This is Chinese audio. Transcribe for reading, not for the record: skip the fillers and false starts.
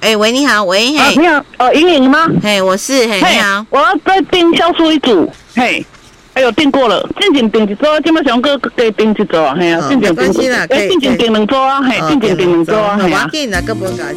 喂，你好，喂， 你好，莹莹吗？ 我是，你好， 我要再订消除一组，有订过了，进前订一组，今麦想个给订一组，进前订，进前订两组啊，进前订两组啊， 好，要紧啦，各本